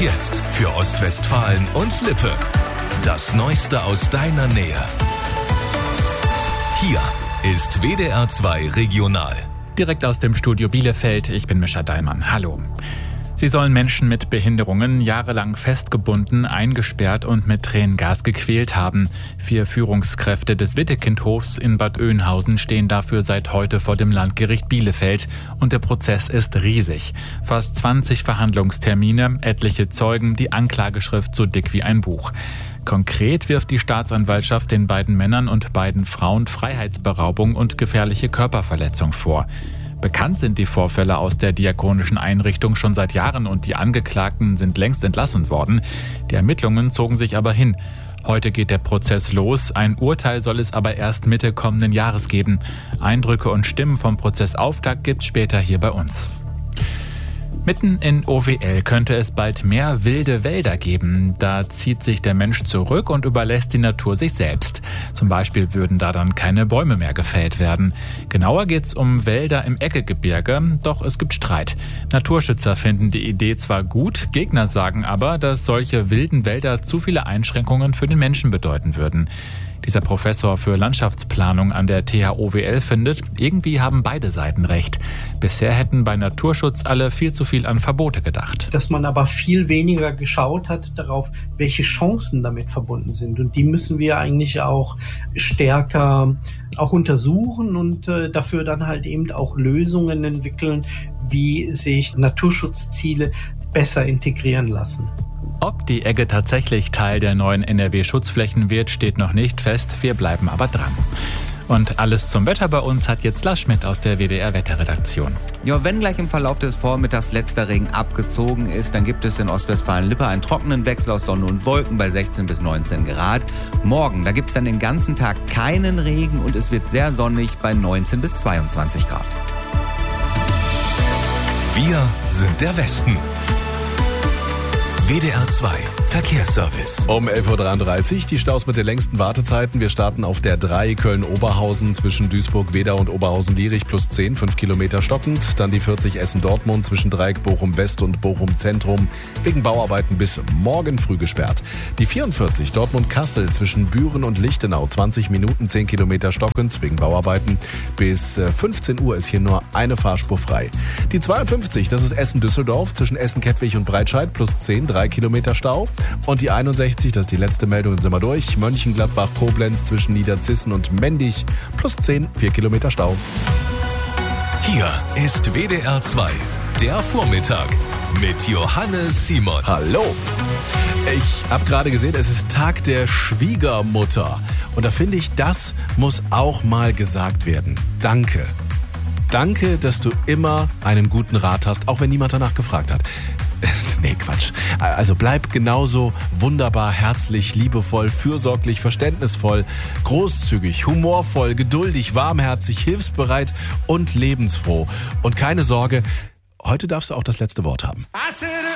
jetzt für Ostwestfalen und Lippe. Das Neueste aus deiner Nähe. Hier ist WDR 2 Regional. Direkt aus dem Studio Bielefeld, ich bin Mischa Dallmann. Hallo. Sie sollen Menschen mit Behinderungen jahrelang festgebunden, eingesperrt und mit Tränengas gequält haben. 4 Führungskräfte des Wittekindhofs in Bad Oeynhausen stehen dafür seit heute vor dem Landgericht Bielefeld. Und der Prozess ist riesig. Fast 20 Verhandlungstermine, etliche Zeugen, die Anklageschrift so dick wie ein Buch. Konkret wirft die Staatsanwaltschaft den beiden Männern und beiden Frauen Freiheitsberaubung und gefährliche Körperverletzung vor. Bekannt sind die Vorfälle aus der diakonischen Einrichtung schon seit Jahren und die Angeklagten sind längst entlassen worden. Die Ermittlungen zogen sich aber hin. Heute geht der Prozess los. Ein Urteil soll es aber erst Mitte kommenden Jahres geben. Eindrücke und Stimmen vom Prozessauftakt gibt's später hier bei uns. Mitten in OWL könnte es bald mehr wilde Wälder geben. Da zieht sich der Mensch zurück und überlässt die Natur sich selbst. Zum Beispiel würden da dann keine Bäume mehr gefällt werden. Genauer geht's um Wälder im Eggegebirge, doch es gibt Streit. Naturschützer finden die Idee zwar gut, Gegner sagen aber, dass solche wilden Wälder zu viele Einschränkungen für den Menschen bedeuten würden. Dieser Professor für Landschaftsplanung an der TH OWL findet, irgendwie haben beide Seiten recht. Bisher hätten bei Naturschutz alle viel zu viel an Verbote gedacht. Dass man aber viel weniger geschaut hat darauf, welche Chancen damit verbunden sind. Und die müssen wir eigentlich auch stärker auch untersuchen und dafür dann halt eben auch Lösungen entwickeln, wie sich Naturschutzziele besser integrieren lassen. Ob die Egge tatsächlich Teil der neuen NRW-Schutzflächen wird, steht noch nicht fest. Wir bleiben aber dran. Und alles zum Wetter bei uns hat jetzt Lars Schmidt aus der WDR-Wetterredaktion. Ja, wenn gleich im Verlauf des Vormittags letzter Regen abgezogen ist, dann gibt es in Ostwestfalen-Lippe einen trockenen Wechsel aus Sonne und Wolken bei 16 bis 19 Grad. Morgen, da gibt es dann den ganzen Tag keinen Regen und es wird sehr sonnig bei 19 bis 22 Grad. Wir sind der Westen. WDR 2 Verkehrsservice. Um 11.33 Uhr die Staus mit den längsten Wartezeiten. Wir starten auf der 3 Köln-Oberhausen zwischen Duisburg-Wedau und Oberhausen-Lierich plus 10, 5 Kilometer stockend. Dann die 40 Essen-Dortmund zwischen Dreieck Bochum-West und Bochum-Zentrum wegen Bauarbeiten bis morgen früh gesperrt. Die 44 Dortmund-Kassel zwischen Büren und Lichtenau 20 Minuten, 10 Kilometer stockend wegen Bauarbeiten. Bis 15 Uhr ist hier nur eine Fahrspur frei. Die 52, das ist Essen-Düsseldorf zwischen Essen-Kettwig und Breitscheid plus 10, 3 Kilometer Stau. Und die 61, das ist die letzte Meldung, dann sind wir durch. Mönchengladbach-Koblenz zwischen Niederzissen und Mendig plus 10, 4 Kilometer Stau. Hier ist WDR 2, der Vormittag mit Johannes Simon. Hallo. Ich habe gerade gesehen, es ist Tag der Schwiegermutter. Und da finde ich, das muss auch mal gesagt werden. Danke. Danke, dass du immer einen guten Rat hast, auch wenn niemand danach gefragt hat. Nee, Quatsch. Also bleib genauso wunderbar, herzlich, liebevoll, fürsorglich, verständnisvoll, großzügig, humorvoll, geduldig, warmherzig, hilfsbereit und lebensfroh. Und keine Sorge, heute darfst du auch das letzte Wort haben.